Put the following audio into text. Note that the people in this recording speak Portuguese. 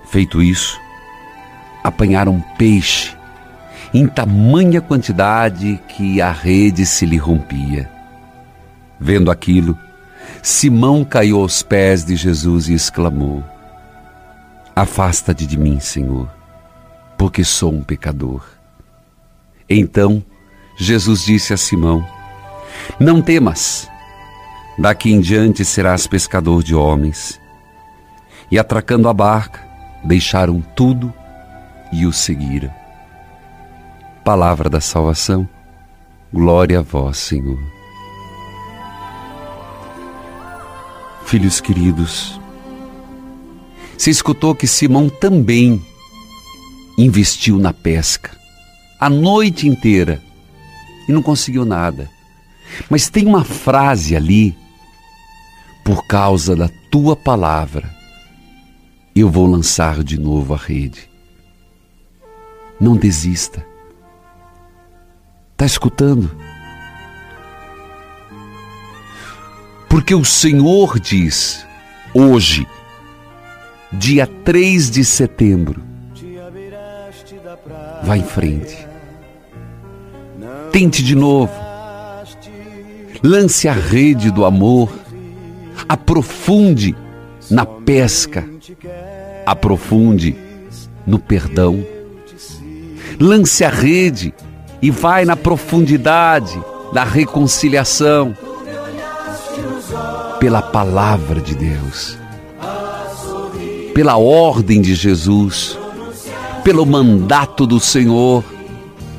Feito isso, apanharam peixe em tamanha quantidade que a rede se lhe rompia. Vendo aquilo, Simão caiu aos pés de Jesus e exclamou: Afasta-te de mim, Senhor, porque sou um pecador. Então Jesus disse a Simão: Não temas, daqui em diante serás pescador de homens. E atracando a barca, deixaram tudo e o seguiram. Palavra da salvação, glória a vós, Senhor. Filhos queridos, se escutou que Simão também investiu na pesca a noite inteira e não conseguiu nada. Mas tem uma frase ali: por causa da tua palavra, eu vou lançar de novo a rede. Não desista. Está escutando? Porque o Senhor diz, hoje, dia 3 de setembro, vá em frente. Tente de novo. Lance a rede do amor. Aprofunde na pesca. Aprofunde no perdão. Lance a rede e vai na profundidade da reconciliação. Pela palavra de Deus, pela ordem de Jesus, pelo mandato do Senhor.